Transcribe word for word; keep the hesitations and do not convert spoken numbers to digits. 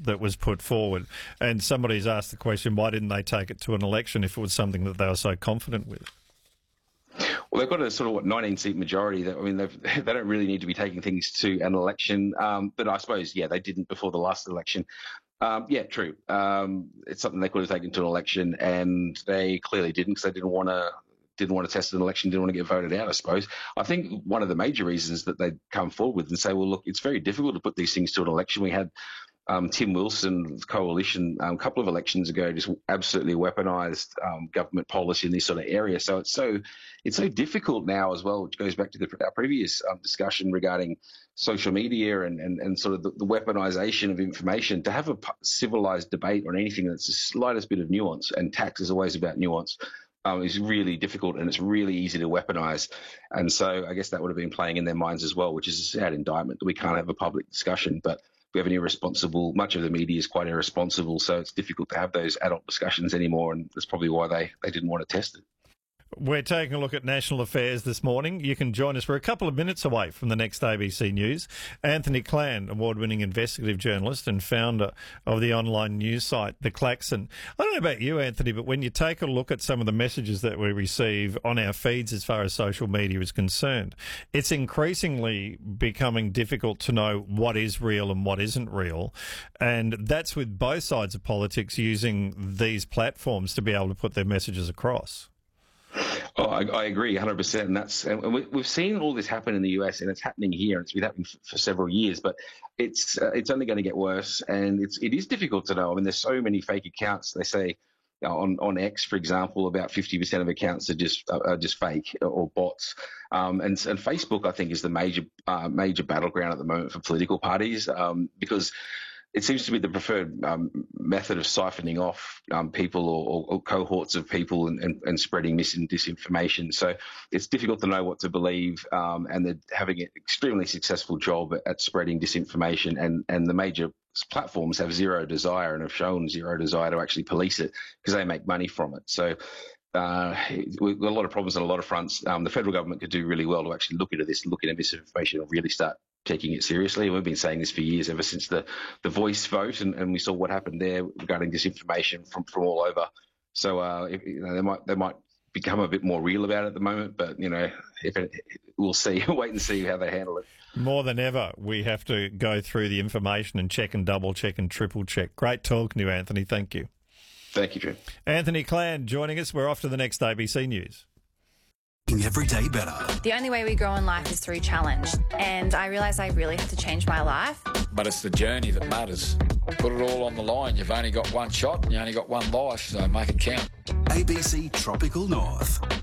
that was put forward. And somebody's asked the question, why didn't they take it to an election if it was something that they were so confident with? Well, they've got a sort of what nineteen seat majority. That I mean, they've, they don't really need to be taking things to an election. Um, but I suppose, yeah, they didn't before the last election. Um, yeah, true. Um, it's something they could have taken to an election, and they clearly didn't because they didn't want to didn't want to test an election, didn't want to get voted out, I suppose. I think one of the major reasons that they come forward with and say, well, look, it's very difficult to put these things to an election. We had um, Tim Wilson's coalition um, a couple of elections ago just absolutely weaponised um, government policy in this sort of area. So it's so it's so difficult now as well, which goes back to the, our previous um, discussion regarding social media and, and, and sort of the, the weaponisation of information, to have a civilised debate on anything that's the slightest bit of nuance, and tax is always about nuance. Um, is really difficult, and it's really easy to weaponise. And so I guess that would have been playing in their minds as well, which is a sad indictment that we can't have a public discussion, but we have an irresponsible, much of the media is quite irresponsible, so it's difficult to have those adult discussions anymore, and that's probably why they, they didn't want to test it. We're taking a look at national affairs this morning. You can join us. We're a couple of minutes away from the next A B C News. Anthony Clan, award-winning investigative journalist and founder of the online news site, The Klaxon. I don't know about you, Anthony, but when you take a look at some of the messages that we receive on our feeds as far as social media is concerned, it's increasingly becoming difficult to know what is real and what isn't real. And that's with both sides of politics using these platforms to be able to put their messages across. Oh, I, I agree one hundred percent. And that's, and we, we've seen all this happen in the U S, and it's happening here, and it's been happening for, for several years, but it's uh, it's only going to get worse, and it's it is difficult to know. I mean, there's so many fake accounts. They say uh, on on X, for example, about fifty percent of accounts are just uh, are just fake or bots. Um, and and Facebook, I think, is the major uh, major battleground at the moment for political parties, um, because it seems to be the preferred um, method of siphoning off um, people or, or cohorts of people and, and, and spreading mis and disinformation. So it's difficult to know what to believe, um, and they're having an extremely successful job at, at spreading disinformation, and, and the major platforms have zero desire and have shown zero desire to actually police it because they make money from it. So Uh, we've got a lot of problems on a lot of fronts. Um, the federal government could do really well to actually look into this, look into misinformation, and really start taking it seriously. We've been saying this for years, ever since the, the Voice vote, and, and we saw what happened there regarding disinformation from, from all over. So uh, if, you know, they might they might become a bit more real about it at the moment, but you know, if it, we'll see. Wait and see how they handle it. More than ever, we have to go through the information and check and double check and triple check. Great talking to you, Anthony. Thank you. Thank you, Drew. Anthony Clan joining us. We're off to the next A B C News. Every day better. The only way we grow in life is through challenge, and I realised I really had to change my life. But it's the journey that matters. Put it all on the line. You've only got one shot and you only got one life, so make it count. A B C Tropical North.